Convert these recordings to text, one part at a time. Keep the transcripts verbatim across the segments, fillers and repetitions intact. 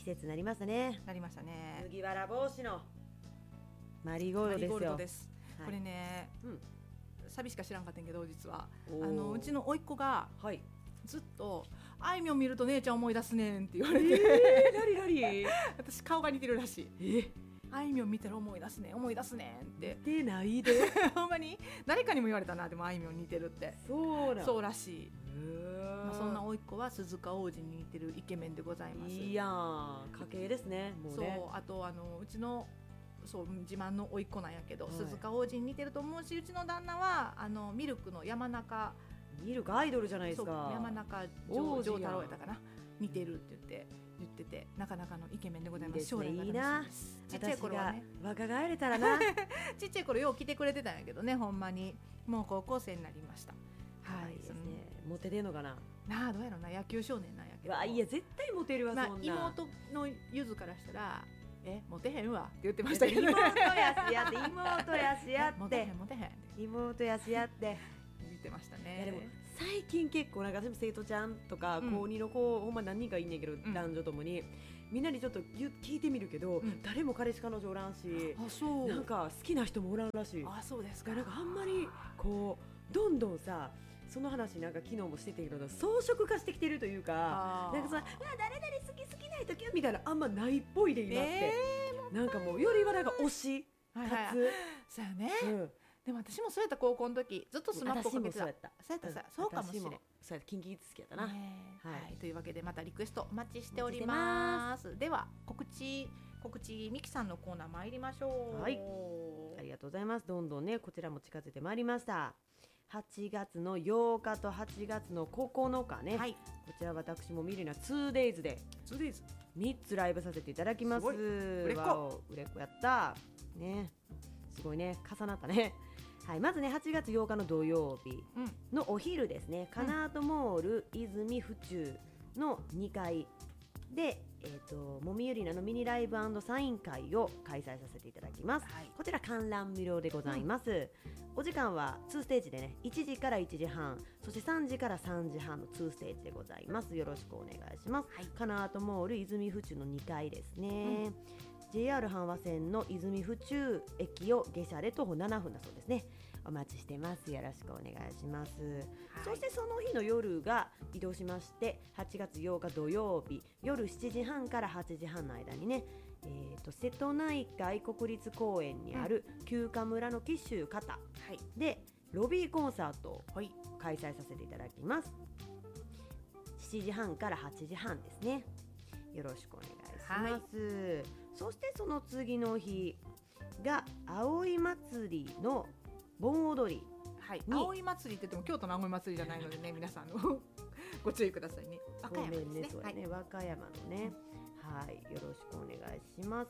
季節になりましたね。 なりましたね。 麦わら帽子のマリーゴールドですよ。 マリーゴールドです、 はい、 これね、 うん、 サビしか知らんかったんけど、実はおーあのうちの甥っ子がはい、 ずっとあいみょん見ると姉ちゃん思い出すねんって言われて、 えー、なになに私顔が似てるらしい。 えあいみょん見たら思い出すねん思い出すねんって出ないでほんまに誰かにも言われたな。でもあいみょん似てるって。 そうだ、 そうらしい。 ままあ、そんな甥っ子は鈴鹿央士に似てるイケメンでございます。 いいやん、家系ですね。もうね、 そう、あとあのうちのそう自慢の甥っ子なんやけど、 はい、 鈴鹿央士に似てると思うし、うちの旦那はあのミルクの山中、 ミルクアイドルじゃないですか。 山中王子や丈太郎やったかな、似てるって言って言ってて、なかなかのイケメンでございます。 いいですね、 将来が楽しみいいな。 ちっちゃい頃はね、 私が若返れたらなちっちゃい頃よう来てくれてたんやけどね、ほんまにもう高校生になりました。 はい、いいですね。モテてんのかな。 なあ、どうやろうな、野球少年なんやけど。 わ、いや絶対モテるわ、 まあ、 そんな。 妹のゆずからしたらえモテへんわって言ってましたけど、 妹やしやって妹やしやモテへってんモテへんって妹やしやって言ってましたね。 いやでも最近結構なんか私も生徒ちゃんとかうん高にの子、ほんま何人かいんねんけど、 ん男女ともにみんなにちょっと言う聞いてみるけど、 うん誰も彼氏彼女おらんし、 あ、そうなんか好きな人もおらんらしい。 あ、そうですか。 なんかあんまりこうどんどんさ、その話なんか昨日もしてたけど装飾化してきてるというか、 あーなんかさ、うわ誰々好き好きな人きゅみたいなあんまないっぽいで今って、 えなんかもうよりはなんか推しはいかはいつ、 そうやね、 うん、 でも私もそうやった高校の時ずっとスマップをかけてた。 私もそうやった。 そうやったさ、そうかもしれん。 私そうやった、キンキキッズ好きやったな。 ねえはいはい、というわけでまたリクエストお待ちしております。では告知告知ミキさんのコーナー参りましょう。 はい、ありがとうございます。どんどんねこちらも近づいてまいりました。はちがつのようかとはちがつのここのかね、 はい、 こちら私もミリナ ツーデイズ でツーデイズみっつライブさせていただきます。 すごい売れっ子わお、売れっ子やったね、すごいね、重なったね。はい、まずねはちがつようかの土曜日うんのお昼ですね、カナートモール泉府中のにかいで、えー、ともみゆりなのミニライブ&サイン会を開催させていただきます。 はいこちら観覧無料でございます、うん、お時間はにステージでね、いちじからいちじはん、そしてさんじからさんじはんのにステージでございます。よろしくお願いします、はい、カナートモール泉府中のにかいですね、うん、ジェイアール 阪和線の泉府中駅を下車で徒歩ななふんだそうですね。お待ちしてます。よろしくお願いします、はい、そしてその日の夜が移動しまして、はちがつようか土曜日夜しちじはんからはちじはんの間にね、えー、と瀬戸内海国立公園にある休暇村の紀州方でロビーコンサートを開催させていただきます。しちじはんからはちじはんですね。よろしくお願いします、はい、そしてその次の日が葵祭りの盆踊り、 はい、葵祭りって言っても京都の葵祭りじゃないのでね皆さんのご注意くださいね。和歌山ですね、 ね、そうね、はい、和歌山のね、うん、はい、よろしくお願いします。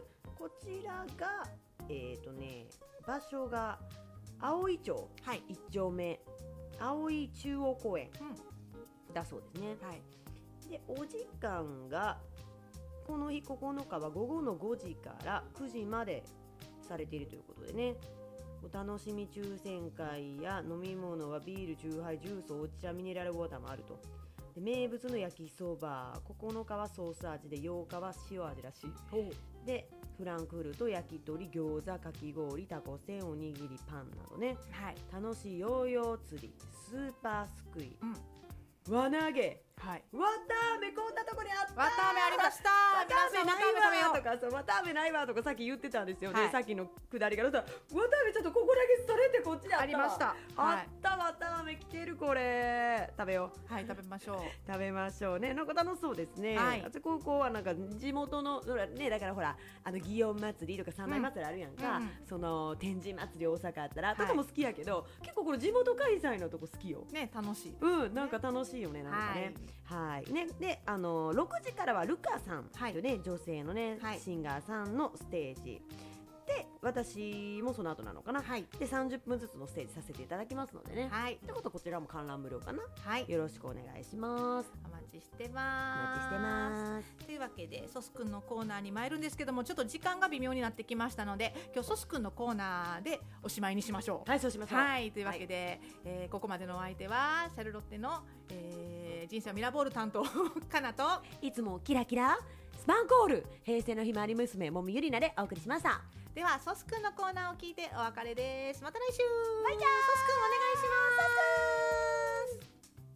こちらがえーとね場所が葵町いち丁目、葵中央公園だそうですね、はい、でお時間がこの日ここのかは午後のごじからくじまでされているということでね、お楽しみ抽選会や飲み物はビール、チューハイ、ジュース、お茶、ミネラルウォーターもあると。で名物の焼きそば、ここのかはソース味でようかは塩味らしい。でフランクフルト、焼き鳥、餃子、かき氷、タコせん、おにぎり、パンなどね、はい、楽しいヨーヨー釣り、スーパーすくい、うん、輪投げ、はい、わたあめこんなとこにあった、 わたあめありました、 わたあめないわとか、そうわたあめないわとかさっき言ってたんですよね、はい、さっきのくだりからわたあめちょっとここだけそれてこっちであったわ、 ありました、 あったわたあめ来てる、これ食べよう、はい、食べましょう食べましょうね、なんか楽しそうですね、はい、あとここはなんか地元のね、だからほらあの祇園祭りとか三昧祭りあるやんか、うんうん、その天神祭り大阪あったら、はい、とかも好きやけど結構この地元開催のとこ好きよね、楽しい、 うん、なんか楽しいよね、なんかね、はい、はいね、であのろくじからはルカさんというね、はい、女性のね、はい、シンガーさんのステージで、私もその後なのかな、はい、でさんじゅっぷんずつのステージさせていただきますのでね、はい、ってことこちらも観覧無料かな、はい、よろしくお願いします。 お待ちしてます。 お待ちしてます。 というわけでソスくんのコーナーに参るんですけども、ちょっと時間が微妙になってきましたので、今日ソスくんのコーナーでおしまいにしましょう。 はい、そうしましょう。 はい、というわけで、はい、えー、ここまでのお相手はシャルロッテの、えー、人生はミラーボール担当かなと、 いつもキラキラスパンコール、平成のひまわり娘もみゆりなでお送りしました。 ではソスくんのコーナーを聞いてお別れです。また来週。 バイチャー。ソスくんお願いします。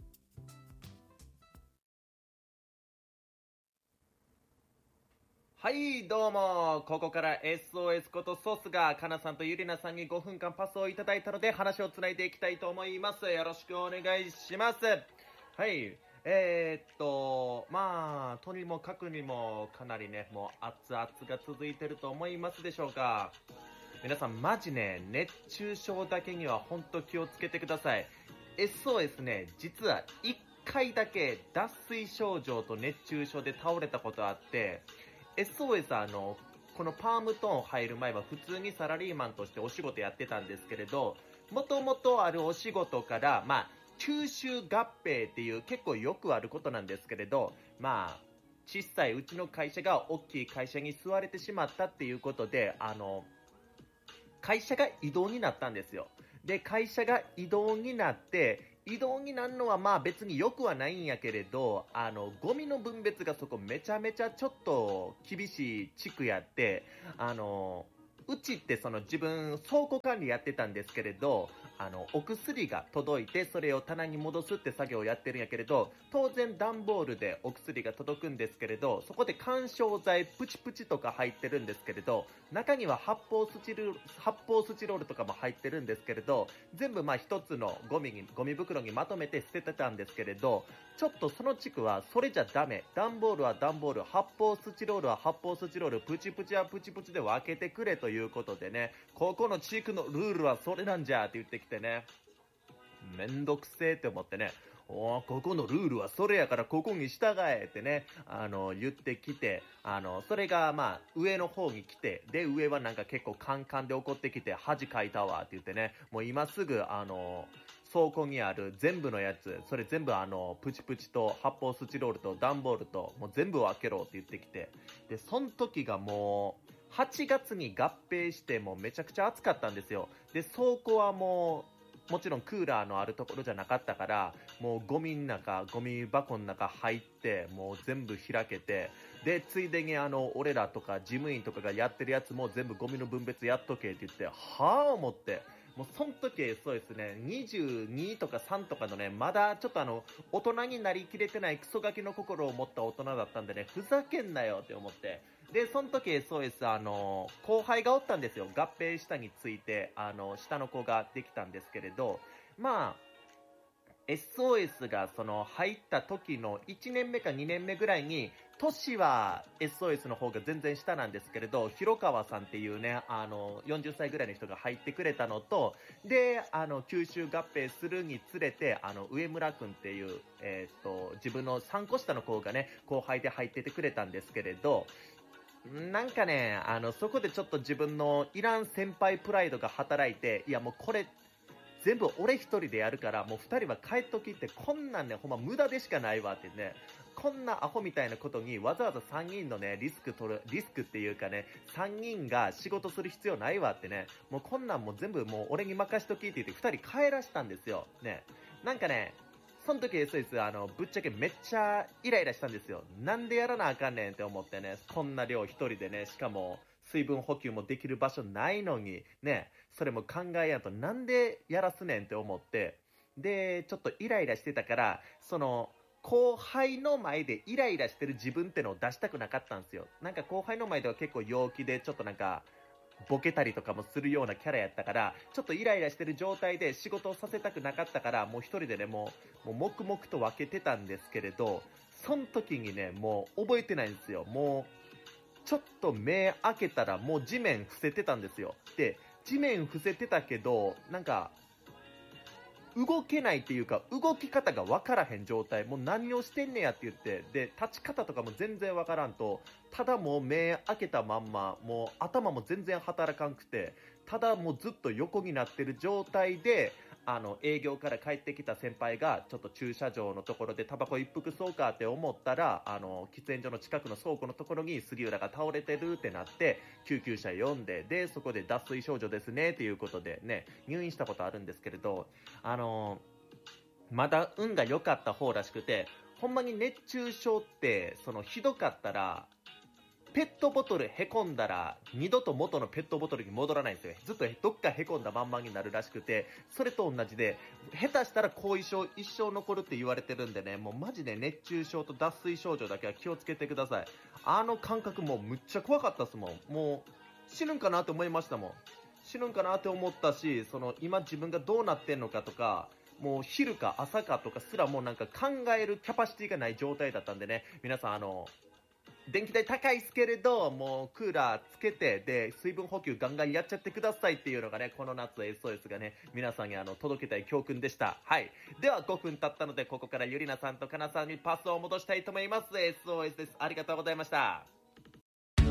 はい、どうも。ここから エスオーエス ことソースがかなさんとゆりなさんにごふんかんパスをいただいたので話をつないでいきたいと思います。よろしくお願いします。はい、えー、っとまあとにもかくにもかなりね、もう熱々が続いてると思いますでしょうか。皆さんマジね、熱中症だけには本当気をつけてください。 エスオーエス ね、実はいっかいだけ脱水症状と熱中症で倒れたことあって、エスオーエス あのこのパームトーン入る前は普通にサラリーマンとしてお仕事やってたんですけれど、もともとあるお仕事からまあ吸収合併っていう結構よくあることなんですけれど、まあ小さいうちの会社が大きい会社に吸われてしまったっていうことで、あの会社が異動になったんですよ。で会社が異動になって移動になるのはまあ別に良くはないんやけれど、あのゴミの分別がそこめちゃめちゃちょっと厳しい地区やって、あのうちってその自分倉庫管理やってたんですけれど、あのお薬が届いてそれを棚に戻すって作業をやってるんやけれど、当然段ボールでお薬が届くんですけれど、そこで緩衝材プチプチとか入ってるんですけれど、中には発泡スチル発泡スチロールとかも入ってるんですけれど、全部まあ一つのゴミにゴミ袋にまとめて捨ててたんですけれど、ちょっとその地区はそれじゃダメ、段ボールは段ボール、発泡スチロールは発泡スチロール、プチプチはプチプチで分けてくれということでね、ここの地区のルールはそれなんじゃって言ってきてね、めんどくせえって思ってね、おここのルールはそれやからここに従えってね、あの言ってきて、あのそれがまあ上の方に来て、で上はなんか結構カンカンで怒ってきて、恥かいたわって言ってね、もう今すぐあの倉庫にある全部のやつ、それ全部あのプチプチと発泡スチロールと段ボールともう全部分けろって言ってきて、でその時がもうはちがつに合併してもうめちゃくちゃ暑かったんですよ。で倉庫はもうもちろんクーラーのあるところじゃなかったから、もうゴミの中ゴミ箱の中入ってもう全部開けて、でついでにあの俺らとか事務員とかがやってるやつも全部ゴミの分別やっとけって言って、はあ思って、もうその時そうですね、にじゅうにとかさんとかのね、まだちょっとあの大人になりきれてないクソガキの心を持った大人だったんでね、ふざけんなよって思って、でその時 エスオーエス あの後輩がおったんですよ。合併したについてあの下の子ができたんですけれど、まあ エスオーエス がその入った時のいちねんめかにねんめぐらいに、年は エスオーエス の方が全然下なんですけれど、広川さんっていうね、あのよんじゅっさいぐらいの人が入ってくれたのと、であの吸収合併するにつれて、あの上村くんっていう、えー、っと自分のさんこ下の子がね後輩で入っててくれたんですけれど、なんかね、あのそこでちょっと自分のいらん先輩プライドが働いて、いやもうこれ全部俺一人でやるからもう二人は帰っときって、こんなんねほんま無駄でしかないわってね、こんなアホみたいなことにわざわざさんにんのねリスク取る、リスクっていうかね、さんにんが仕事する必要ないわってね、もうこんなんもう全部もう俺に任しときって言ってふたり帰らしたんですよね。なんかね、その時 エスオーエス あのぶっちゃけめっちゃイライラしたんですよ。なんでやらなあかんねんって思ってね、こんな量一人でね、しかも水分補給もできる場所ないのにね、それも考えやんとなんでやらすねんって思って、でちょっとイライラしてたから、その後輩の前でイライラしてる自分ってのを出したくなかったんですよ。なんか後輩の前では結構陽気でちょっとなんかボケたりとかもするようなキャラやったから、ちょっとイライラしてる状態で仕事をさせたくなかったから、もう一人でねもう、もう黙々と分けてたんですけれど、その時にねもう覚えてないんですよ。もうちょっと目開けたらもう地面伏せてたんですよ。で地面伏せてたけどなんか動けないっていうか動き方が分からへん状態、もう何をしてんねやって言って、で立ち方とかも全然分からんと、ただもう目開けたまんま、もう頭も全然働かんくて、ただもうずっと横になってる状態で、あの営業から帰ってきた先輩がちょっと駐車場のところでタバコ一服そうかって思ったら、あの喫煙所の近くの倉庫のところに杉浦が倒れてるってなって救急車呼んで、でそこで脱水症状ですねっていうことでね入院したことあるんですけれど、あのまだ運が良かった方らしくて、ほんまに熱中症ってそのひどかったらペットボトルへこんだら二度と元のペットボトルに戻らないんですよ。ずっとどっかへこんだまんまになるらしくて、それと同じで下手したら後遺症一生残るって言われてるんでね、もうマジで熱中症と脱水症状だけは気をつけてください。あの感覚もうむっちゃ怖かったっすもん。もう死ぬんかなって思いましたもん。死ぬんかなって思ったし、その今自分がどうなってんのかとか、もう昼か朝かとかすらもうなんか考えるキャパシティがない状態だったんでね、皆さんあの電気代高いですけれど、もうクーラーつけて、で、水分補給ガンガンやっちゃってくださいっていうのがね、この夏 エスオーエス がね、皆さんにあの、届けたい教訓でした。はい。ではごふん経ったので、ここからゆりなさんとかなさんにパスを戻したいと思います。エスオーエス です。ありがとうございました。